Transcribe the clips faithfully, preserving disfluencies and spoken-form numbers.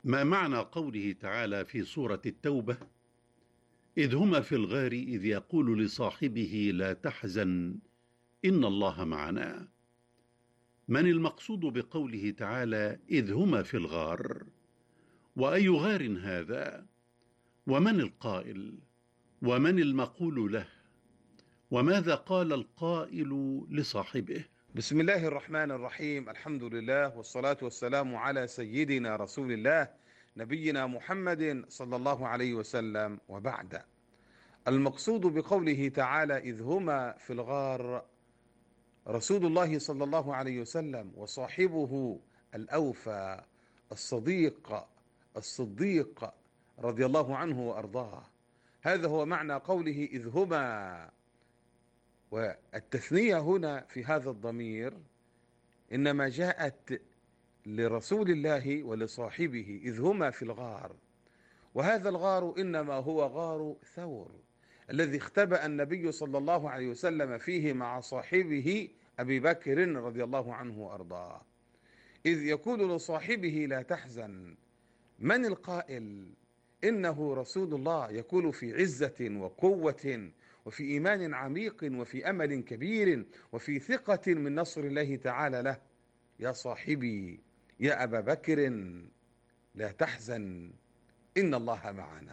ما معنى قوله تعالى في سورة التوبة: إذ هما في الغار إذ يقول لصاحبه لا تحزن إن الله معنا؟ من المقصود بقوله تعالى إذ هما في الغار؟ وأي غار هذا؟ ومن القائل؟ ومن المقول له؟ وماذا قال القائل لصاحبه؟ بسم الله الرحمن الرحيم. الحمد لله والصلاة والسلام على سيدنا رسول الله نبينا محمد صلى الله عليه وسلم، وبعد. المقصود بقوله تعالى إذ هما في الغار رسول الله صلى الله عليه وسلم وصاحبه الأوفى الصديق الصديق رضي الله عنه وأرضاه. هذا هو معنى قوله إذ هما. والتثنية هنا في هذا الضمير إنما جاءت لرسول الله ولصاحبه إذ هما في الغار، وهذا الغار إنما هو غار ثور الذي اختبأ النبي صلى الله عليه وسلم فيه مع صاحبه أبي بكر رضي الله عنه وأرضاه، إذ يقول لصاحبه لا تحزن. من القائل؟ إنه رسول الله يقول في عزة وقوة وفي إيمان عميق وفي أمل كبير وفي ثقة من نصر الله تعالى له: يا صاحبي يا أبا بكر لا تحزن إن الله معنا.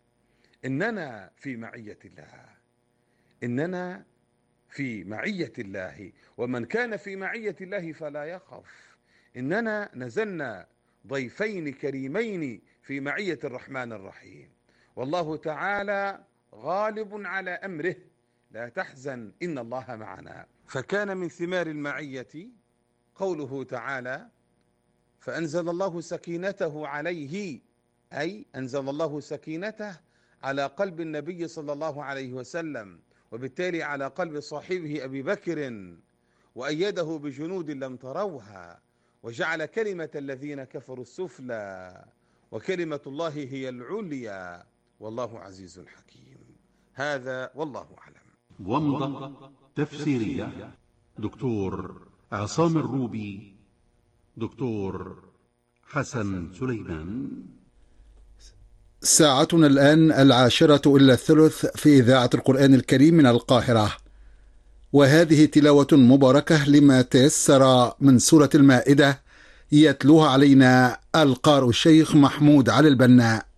إننا في معية الله، إننا في معية الله، ومن كان في معية الله فلا يخف. إننا نزلنا ضيفين كريمين في معية الرحمن الرحيم، والله تعالى غالب على أمره. لا تحزن إن الله معنا. فكان من ثمار المعية قوله تعالى: فأنزل الله سكينته عليه، أي أنزل الله سكينته على قلب النبي صلى الله عليه وسلم، وبالتالي على قلب صاحبه أبي بكر، وأيده بجنود لم تروها، وجعل كلمة الذين كفروا السفلى وكلمة الله هي العليا والله عزيز حكيم. هذا والله أعلم. ومضة تفسيرية دكتور عصام الروبي، دكتور حسن سليمان. ساعتنا الآن العاشرة إلا الثلث في إذاعة القرآن الكريم من القاهرة، وهذه تلاوة مباركة لما تيسر من سورة المائدة، يتلوها علينا القارئ الشيخ محمود علي البناء.